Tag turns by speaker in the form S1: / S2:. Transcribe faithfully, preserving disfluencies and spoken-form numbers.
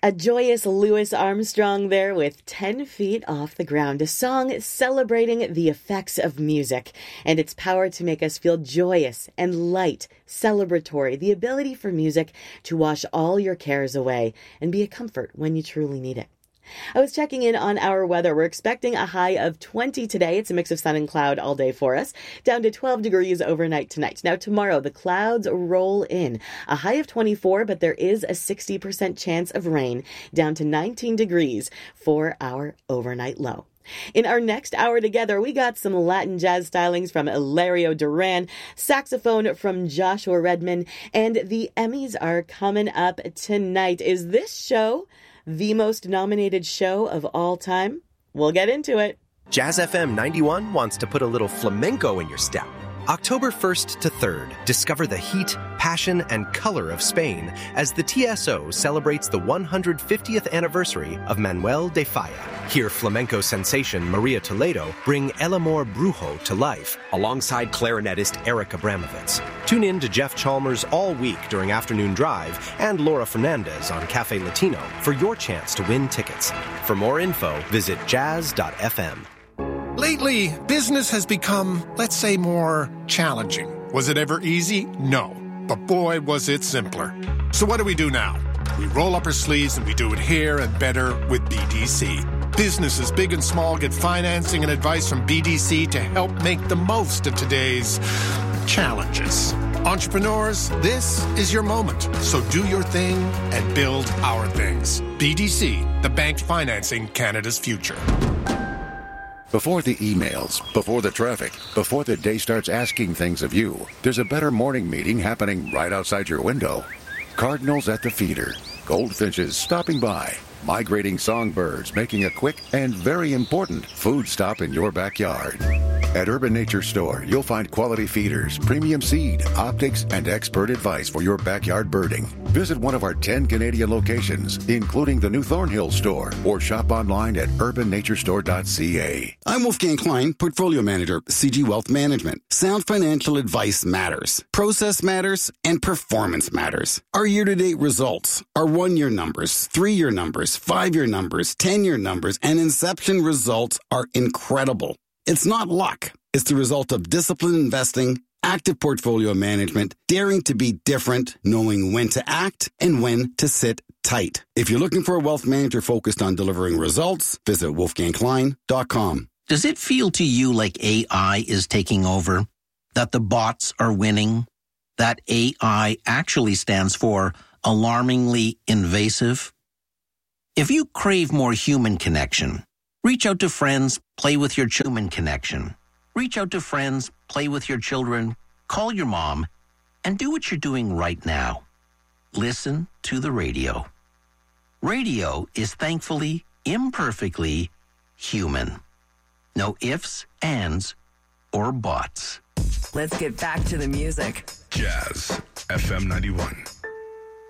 S1: A joyous Louis Armstrong there with ten feet Off the Ground, a song celebrating the effects of music and its power to make us feel joyous and light, celebratory, the ability for music to wash all your cares away and be a comfort when you truly need it. I was checking in on our weather. We're expecting a high of twenty today. It's a mix of sun and cloud all day for us, down to twelve degrees overnight tonight. Now tomorrow, the clouds roll in. A high of twenty-four, but there is a sixty percent chance of rain, down to nineteen degrees for our overnight low. In our next hour together, we got some Latin jazz stylings from Hilario Duran, saxophone from Joshua Redman, and the Emmys are coming up tonight. Is this show the most nominated show of all time? We'll get into it.
S2: Jazz F M ninety-one wants to put a little flamenco in your step. October first to third, discover the heat, passion, and color of Spain as the T S O celebrates the one hundred fiftieth anniversary of Manuel de Falla. Hear flamenco sensation Maria Toledo bring El Amor Brujo to life alongside clarinetist Eric Abramovitz. Tune in to Jeff Chalmers all week during Afternoon Drive and Laura Fernandez on Cafe Latino for your chance to win tickets. For more info, visit jazz dot f m.
S3: Lately, business has become, let's say, more challenging. Was it ever easy? No. But boy, was it simpler. So what do we do now? We roll up our sleeves and we do it here and better with B D C. Businesses big and small get financing and advice from B D C to help make the most of today's challenges. Entrepreneurs, this is your moment. So do your thing and build our things. B D C, the bank financing Canada's future.
S4: Before the emails, before the traffic, before the day starts asking things of you, there's a better morning meeting happening right outside your window. Cardinals at the feeder, goldfinches stopping by, migrating songbirds making a quick and very important food stop in your backyard. At Urban Nature Store, you'll find quality feeders, premium seed, optics, and expert advice for your backyard birding. Visit one of our ten Canadian locations, including the new Thornhill store, or shop online at urban nature store dot c a.
S5: I'm Wolfgang Klein, Portfolio Manager, C G Wealth Management. Sound financial advice matters. Process matters, and performance matters. Our year-to-date results, our one-year numbers, three-year numbers, five-year numbers, ten-year numbers, and inception results are incredible. It's not luck. It's the result of disciplined investing, active portfolio management, daring to be different, knowing when to act and when to sit tight. If you're looking for a wealth manager focused on delivering results, visit wolfgang klein dot com.
S6: Does it feel to you like A I is taking over? That the bots are winning? That A I actually stands for alarmingly invasive? If you crave more human connection, reach out to friends, play with your human connection. Reach out to friends, play with your children, call your mom, and do what you're doing right now. Listen to the radio. Radio is thankfully, imperfectly human. No ifs, ands, or buts.
S7: Let's get back to the music.
S8: Jazz F M ninety-one.